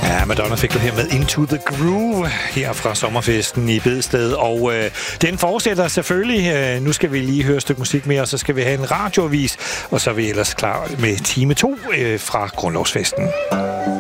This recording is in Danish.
Ja, Madonna fik du her med Into the Groove her fra sommerfesten i Bedsted, og den fortsætter selvfølgelig. Nu skal vi lige høre et stykke musik mere, og så skal vi have en radioavis, og så er vi ellers klar med time 2 fra Grundlovsfesten.